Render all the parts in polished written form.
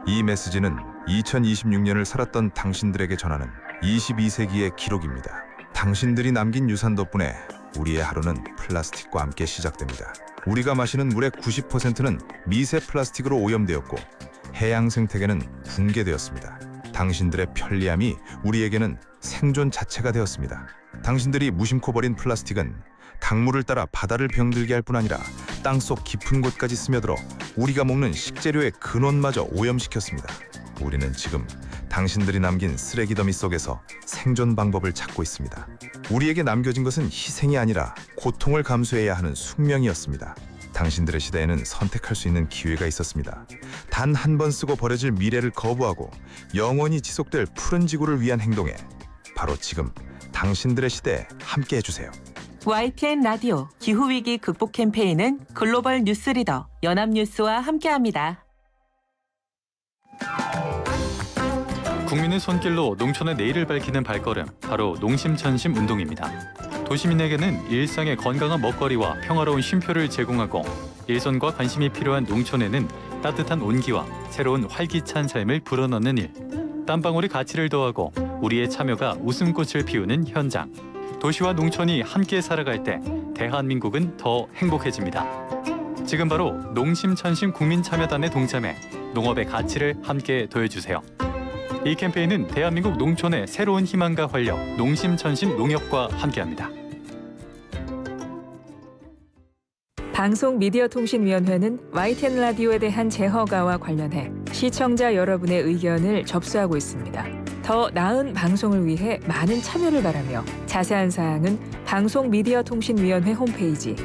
이 메시지는 2026년을 살았던 당신들에게 전하는 22세기의 기록입니다. 당신들이 남긴 유산 덕분에 우리의 하루는 플라스틱과 함께 시작됩니다. 우리가 마시는 물의 90%는 미세 플라스틱으로 오염되었고 해양 생태계는 붕괴되었습니다. 당신들의 편리함이 우리에게는 생존 자체가 되었습니다. 당신들이 무심코 버린 플라스틱은 강물을 따라 바다를 병들게 할 뿐 아니라 땅속 깊은 곳까지 스며들어 우리가 먹는 식재료의 근원마저 오염시켰습니다. 우리는 지금 당신들이 남긴 쓰레기 더미 속에서 생존 방법을 찾고 있습니다. 우리에게 남겨진 것은 희생이 아니라 고통을 감수해야 하는 숙명이었습니다. 당신들의 시대에는 선택할 수 있는 기회가 있었습니다. 단 한 번 쓰고 버려질 미래를 거부하고 영원히 지속될 푸른 지구를 위한 행동에 바로 지금 당신들의 시대에 함께 해주세요. YTN 라디오 기후위기 극복 캠페인은 글로벌 뉴스리더 연합뉴스와 함께합니다. 국민의 손길로 농촌의 내일을 밝히는 발걸음, 바로 농심천심 운동입니다. 도시민에게는 일상의 건강한 먹거리와 평화로운 쉼표를 제공하고 일손과 관심이 필요한 농촌에는 따뜻한 온기와 새로운 활기찬 삶을 불어넣는 일, 땀방울이 가치를 더하고 우리의 참여가 웃음꽃을 피우는 현장. 도시와 농촌이 함께 살아갈 때 대한민국은 더 행복해집니다. 지금 바로 농심천심 국민참여단에 동참해 농업의 가치를 함께 더해주세요. 이 캠페인은 대한민국 농촌의 새로운 희망과 활력, 농심천심 농협과 함께합니다. 방송미디어통신위원회는 YTN 라디오에 대한 재허가와 관련해 시청자 여러분의 의견을 접수하고 있습니다. 더 나은 방송을 위해 많은 참여를 바라며 자세한 사항은 방송미디어통신위원회 홈페이지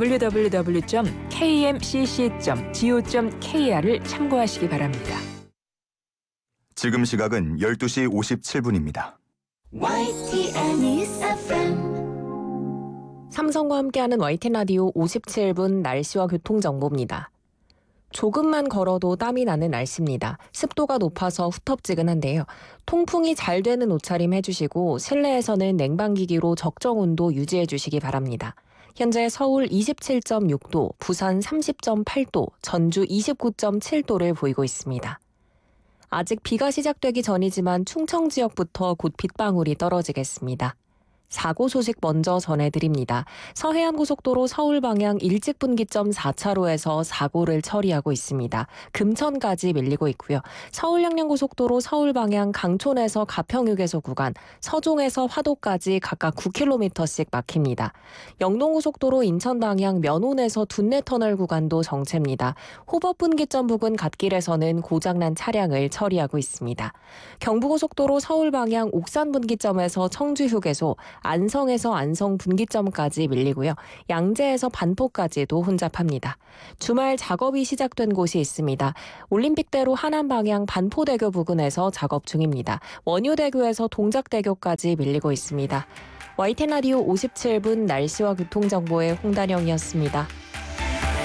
www.kmcc.go.kr을 참고하시기 바랍니다. 지금 시각은 12시 57분입니다. YTN News FM. 삼성과 함께하는 YTN 라디오 57분 날씨와 교통정보입니다. 조금만 걸어도 땀이 나는 날씨입니다. 습도가 높아서 후텁지근한데요. 통풍이 잘 되는 옷차림 해주시고 실내에서는 냉방기기로 적정 온도 유지해주시기 바랍니다. 현재 서울 27.6도, 부산 30.8도, 전주 29.7도를 보이고 있습니다. 아직 비가 시작되기 전이지만 충청 지역부터 곧 빗방울이 떨어지겠습니다. 사고 소식 먼저 전해드립니다. 서해안고속도로 서울 방향 일직분기점 4차로에서 사고를 처리하고 있습니다. 금천까지 밀리고 있고요. 서울 양양고속도로 서울 방향 강촌에서 가평휴게소 구간, 서종에서 화도까지 각각 9km씩 막힙니다. 영동고속도로 인천 방향 면온에서 둔내터널 구간도 정체입니다. 호법분기점 부근 갓길에서는 고장난 차량을 처리하고 있습니다. 경부고속도로 서울 방향 옥산분기점에서 청주휴게소, 안성에서 안성 분기점까지 밀리고요. 양재에서 반포까지도 혼잡합니다. 주말 작업이 시작된 곳이 있습니다. 올림픽대로 하남 방향 반포대교 부근에서 작업 중입니다. 원효대교에서 동작대교까지 밀리고 있습니다. YTN 라디오 57분 날씨와 교통정보의 홍단영이었습니다.